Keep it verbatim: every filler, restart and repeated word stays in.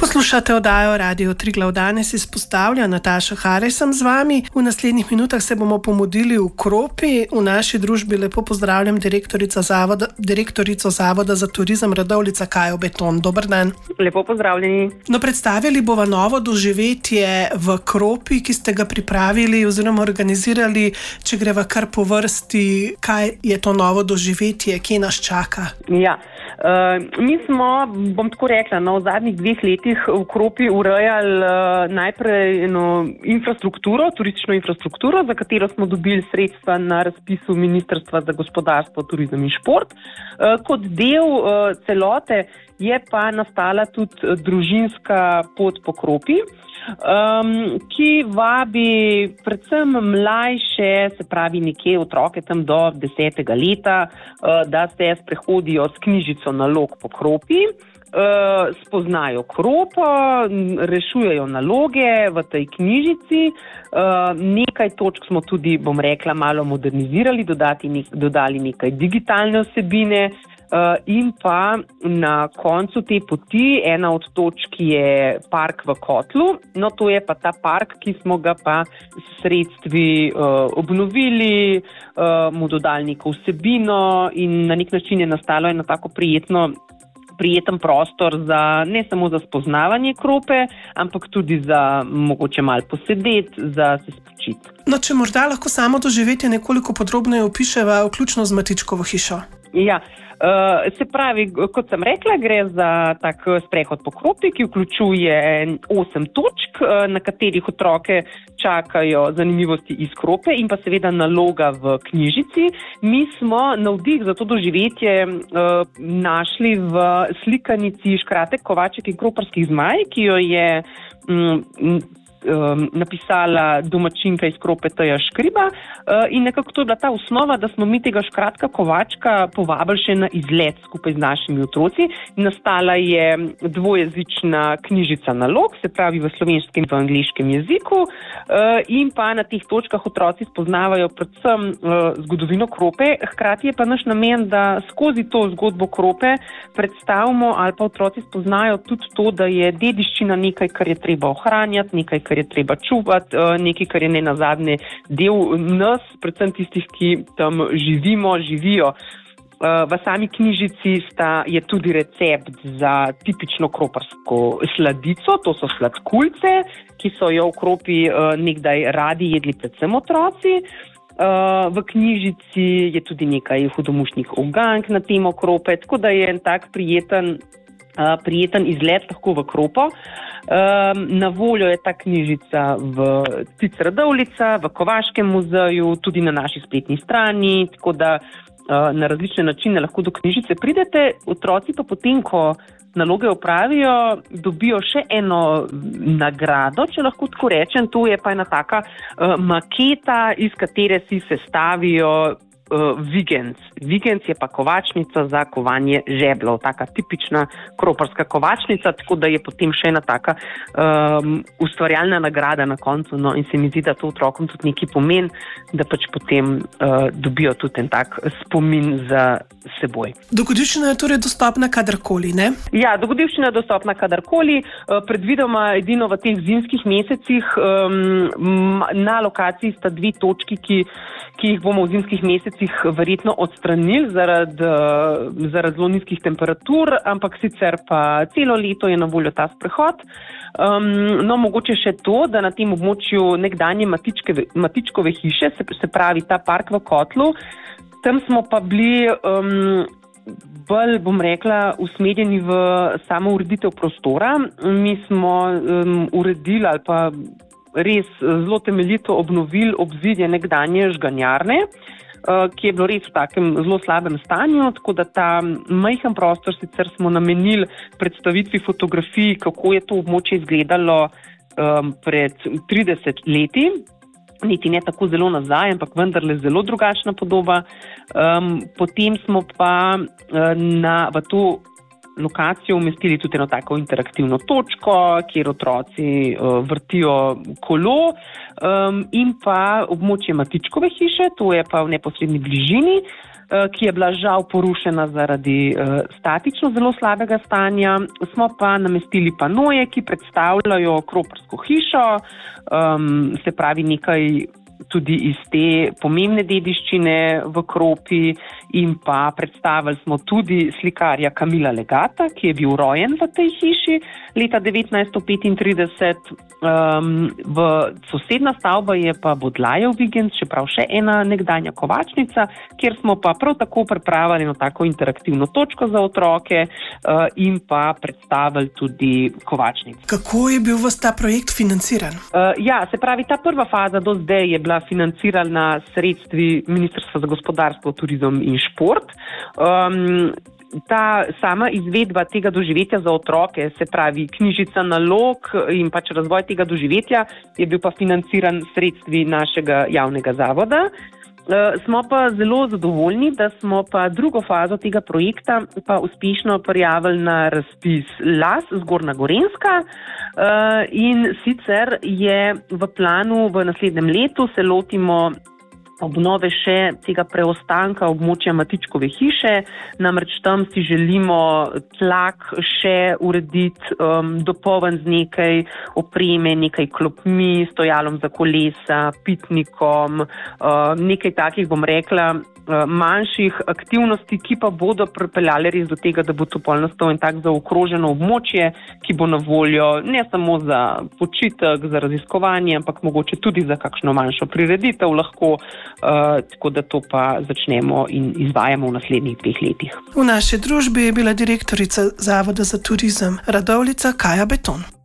Poslušate oddajo Radio Triglav. Danes izpostavlja Nataša Hare, sem z vami. V naslednjih minutah se bomo pomudili v Kropi. V naši družbi lepo pozdravljam direktorico Zavoda, direktorico Zavoda za turizem Radovljica Kajo Beton. Dober dan. Lepo pozdravljeni. No, predstavili bova novo doživetje v Kropi, ki ste ga pripravili oziroma organizirali. Če greva kar po vrsti, kaj je to novo doživetje, kje nas čaka? Ja. Uh, mi smo, bom tako rekla, no, v zadnjih dveh letih v Kropi urejali uh, najprej eno infrastrukturo, turistično infrastrukturo, za katero smo dobili sredstva na razpisu Ministrstva za gospodarstvo, turizem in šport. Uh, kot del uh, celote je pa nastala tudi družinska pot po Kropi, Um, ki vabi predvsem mlajše, se pravi nekje otroke tam do desetega leta, uh, da se sprehodijo s knjižico nalog po Kropi, uh, spoznajo Kropo, rešujejo naloge v tej knjižici. Uh, nekaj točk smo tudi, bom rekla, malo modernizirali, dodati nek, dodali nekaj digitalne vsebine. Uh, in pa na koncu te poti ena od točk je park v Kotlu. No, to je pa ta park, ki smo ga pa s sredstvi uh, obnovili, uh, mu dodali neko vsebino in na nek način je nastalo eno tako prijetno, prijeten prostor za, ne samo za spoznavanje Krope, ampak tudi za mogoče malo posedeti, za se spočiti. No, če morda lahko samo doživetje nekoliko podrobneje opiševa, vključno z Matičkovo hišo. Ja. Uh, se pravi, kot sem rekla, gre za tak sprehod po Kropi, ki vključuje osem točk, na katerih otroke čakajo zanimivosti iz Krope in pa seveda naloga v knjižici. Mi smo navdih za to doživetje uh, našli v slikanici Škratek, Kovaček in Kroparskih zmaj, ki jo je um, napisala domačinka iz Krope Taja Škriba in nekako to je bila ta osnova, da smo mi tega Škratka Kovačka povabili še na izlet skupaj z našimi otroci. Nastala je dvojezična knjižica nalog, se pravi v slovenskem in v angleškem jeziku in pa na teh točkah otroci spoznavajo predvsem zgodovino Krope. Hkrati je pa naš namen, da skozi to zgodbo Krope predstavimo ali pa otroci spoznajo tudi to, da je dediščina nekaj, kar je treba ohranjati, nekaj, kar je treba čuvati, nekaj, kar je ne nazadnje del nas, predvsem tistih, ki tam živimo, živijo. V sami knjižici sta, je tudi recept za tipično kroparsko sladico, to so sladkulce, ki so jo v Kropi nekdaj radi jedli predvsem otroci. V knjižici je tudi nekaj hudomušnih ugank na temo Krope, tako da je en tak prijeten Uh, prijeten izlet lahko v Kropo. Um, na voljo je ta knjižica v Tic Radovljica, v Kovaškem muzeju, tudi na naši spletni strani, tako da uh, na različne načine lahko do knjižice pridete. Otroci pa potem, ko naloge opravijo, dobijo še eno nagrado, če lahko tako rečem. To je pa ena taka uh, maketa, iz katere si sestavijo Uh, Vigenc. Vigenc je pa kovačnica za kovanje žeblov, taka tipična kroparska kovačnica, tako da je potem še ena taka um, ustvarjalna nagrada na koncu, no, in se mi zdi, da to otrokom tudi nekaj pomeni, da pač potem uh, dobijo tudi en tak spomin za seboj. Dogodivščina je torej dostopna kadarkoli, ne? Ja, dogodivščina je dostopna kadarkoli, uh, predvidoma edino v teh zimskih mesecih. Um, na lokaciji sta dve točki, ki, ki jih bomo v zimskih mesecih verjetno odstranili zaradi, zaradi zelo nizkih temperatur, ampak sicer pa celo leto je na voljo ta sprehod. Um, no, mogoče še to, da na tem območju nekdanje Matičkove, Matičkove hiše, se, se pravi ta park v Kotlu, tam smo pa bili um, bolj, bom rekla, usmerjeni v samo ureditev prostora. Mi smo um, uredili ali pa res zelo temeljito obnovili obzidje nekdanje žganjarne, ki je bilo res v takem zelo slabem stanju, tako da ta majhen prostor sicer smo namenili predstavitvi fotografij, kako je to območje izgledalo um, pred trideset leti, niti ne tako zelo nazaj, ampak vendarle zelo drugačna podoba. Um, potem smo pa uh, na, v to lokacijo umestili tudi eno tako interaktivno točko, kjer otroci uh, vrtijo kolo um, in pa območje Matičkove hiše, to je pa v neposredni bližini, ki je bila žal porušena zaradi uh, statično zelo slabega stanja. Smo pa namestili panoje, ki predstavljajo kroparsko hišo, um, se pravi nekaj tudi iz te pomembne dediščine v Kropi, in pa predstavili smo tudi slikarja Kamila Legata, ki je bil rojen v tej hiši leta devetnajststo petintrideset. Um, v sosedna stavba je pa Bodlajev Vigenc, čeprav še ena nekdanja kovačnica, kjer smo pa prav tako pripravili eno tako interaktivno točko za otroke uh, in pa predstavili tudi kovačnico. Kako je bil vas ta projekt financiran? Uh, ja, se pravi, ta prva faza do zdaj je bila financirana sredstvi Ministrstva za gospodarstvo, turizem in šport. Um, ta sama izvedba tega doživetja za otroke, se pravi knjižica nalog in pač razvoj tega doživetja, je bil pa financiran sredstvi našega javnega zavoda. Uh, smo pa zelo zadovoljni, da smo pa drugo fazo tega projekta pa uspešno prijavili na razpis Las Zgornja Gorenjska uh, in sicer je v planu v naslednjem letu se lotimo obnove še tega preostanka območja Matičkove hiše, namreč tam si želimo tlak še urediti, um, dopolniti z nekaj opreme, nekaj klopmi, stojalom za kolesa, pitnikom, uh, nekaj takih, bom rekla, manjših aktivnosti, ki pa bodo pripeljali res do tega, da bo to polnostavno in tako zaokroženo območje, ki bo na voljo ne samo za počitek, za raziskovanje, ampak mogoče tudi za kakšno manjšo prireditev lahko, uh, tako da to pa začnemo in izvajamo v naslednjih dveh letih. V naši družbi je bila direktorica Zavoda za turizem Radovljica Kaja Beton.